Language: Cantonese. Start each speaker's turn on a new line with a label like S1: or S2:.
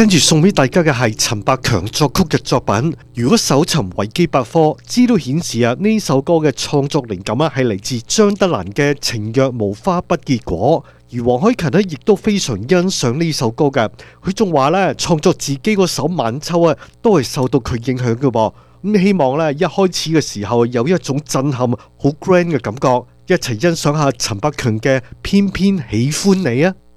S1: 跟住送俾大家嘅係陳百強作曲嘅作品。如果搜尋維基百科，資料顯示呢首歌嘅創作靈感係嚟自張德蘭嘅《情若無花不結果》。而黃凱芹亦都非常欣賞呢首歌嘅，佢仲話創作自己嗰首《晚秋》都係受到佢影響嘅噃。咁希望一開始嘅時候有一種震撼、好 grand 嘅感覺，一齊欣賞下陳百強嘅《偏偏喜歡你》啊！